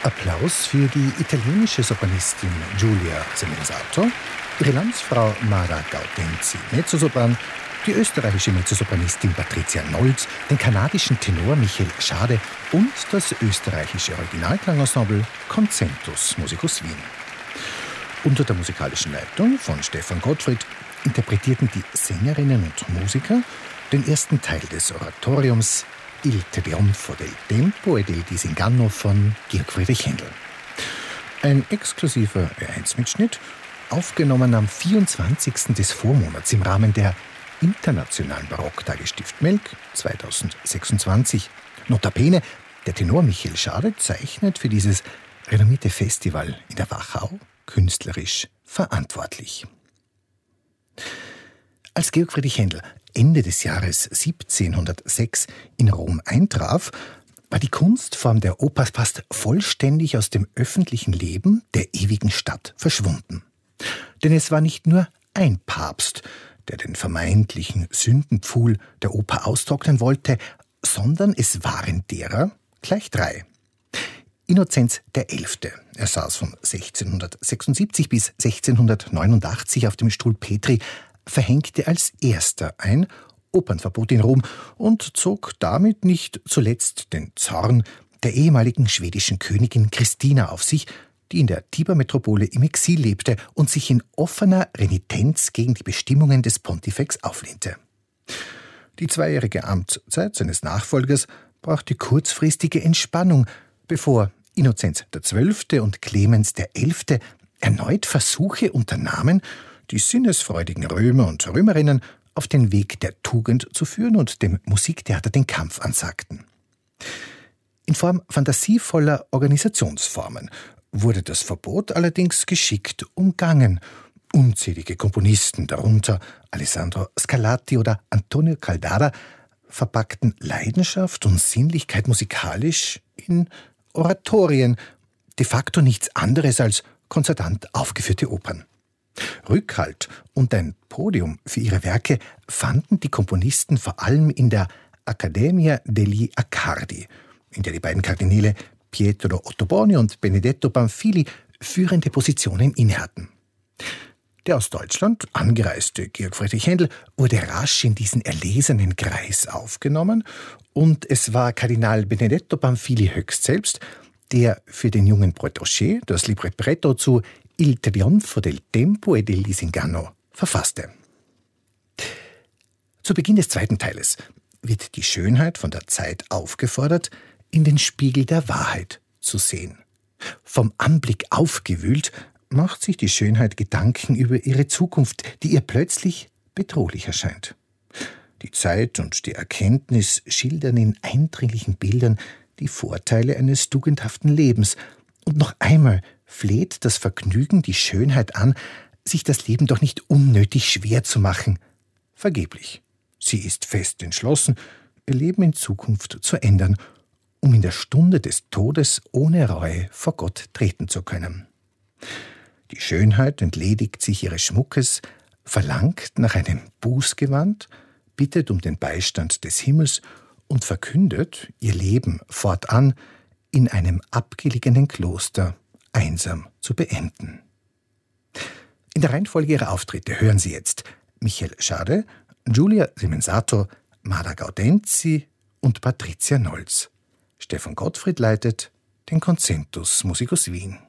Applaus für die italienische Sopranistin Giulia Semenzato, ihre Landsfrau Mara Gaudenzi, Mezzosopran, die österreichische Mezzosopranistin Patricia Nolz, den kanadischen Tenor Michael Schade und das österreichische Originalklangensemble Concentus Musicus Wien. Unter der musikalischen Leitung von Stefan Gottfried interpretierten die Sängerinnen und Musiker den ersten Teil des Oratoriums Il Trionfo del Tempo e del Disinganno von Georg Friedrich Händel. Ein exklusiver R1-Mitschnitt, aufgenommen am 24. des Vormonats im Rahmen der Internationalen Barocktage Stift Melk 2026. Notabene, der Tenor Michael Schade zeichnet für dieses renommierte Festival in der Wachau künstlerisch verantwortlich. Als Georg Friedrich Händel Ende des Jahres 1706 in Rom eintraf, war die Kunstform der Oper fast vollständig aus dem öffentlichen Leben der ewigen Stadt verschwunden. Denn es war nicht nur ein Papst, der den vermeintlichen Sündenpfuhl der Oper austrocknen wollte, sondern es waren derer gleich drei. Innozenz XI. Er saß von 1676 bis 1689 auf dem Stuhl Petri, verhängte als erster ein Opernverbot in Rom und zog damit nicht zuletzt den Zorn der ehemaligen schwedischen Königin Christina auf sich, die in der Tibermetropole im Exil lebte und sich in offener Renitenz gegen die Bestimmungen des Pontifex auflehnte. Die zweijährige Amtszeit seines Nachfolgers brachte kurzfristige Entspannung, bevor Innozenz XII. Und Clemens XI. Erneut Versuche unternahmen, die sinnesfreudigen Römer und Römerinnen auf den Weg der Tugend zu führen und dem Musiktheater den Kampf ansagten. In Form fantasievoller Organisationsformen wurde das Verbot allerdings geschickt umgangen. Unzählige Komponisten, darunter Alessandro Scarlatti oder Antonio Caldara, verpackten Leidenschaft und Sinnlichkeit musikalisch in Oratorien, de facto nichts anderes als konzertant aufgeführte Opern. Rückhalt und ein Podium für ihre Werke fanden die Komponisten vor allem in der Accademia degli Accardi, in der die beiden Kardinäle Pietro Ottoboni und Benedetto Pamphili führende Positionen innehatten. Der aus Deutschland angereiste Georg Friedrich Händel wurde rasch in diesen erlesenen Kreis aufgenommen und es war Kardinal Benedetto Pamphili höchst selbst, der für den jungen Protégé das Libretto zu Il Trionfo del Tempo e del Disinganno verfasste. Zu Beginn des zweiten Teiles wird die Schönheit von der Zeit aufgefordert, in den Spiegel der Wahrheit zu sehen. Vom Anblick aufgewühlt, macht sich die Schönheit Gedanken über ihre Zukunft, die ihr plötzlich bedrohlich erscheint. Die Zeit und die Erkenntnis schildern in eindringlichen Bildern die Vorteile eines tugendhaften Lebens, und noch einmal fleht das Vergnügen die Schönheit an, sich das Leben doch nicht unnötig schwer zu machen. Vergeblich. Sie ist fest entschlossen, ihr Leben in Zukunft zu ändern, um in der Stunde des Todes ohne Reue vor Gott treten zu können. Die Schönheit entledigt sich ihres Schmuckes, verlangt nach einem Bußgewand, bittet um den Beistand des Himmels und verkündet, ihr Leben fortan in einem abgelegenen Kloster einsam zu beenden. In der Reihenfolge ihrer Auftritte hören Sie jetzt Michael Schade, Giulia Semenzato, Mara Gaudenzi und Patricia Nolz. Stefan Gottfried leitet den Concentus Musicus Wien.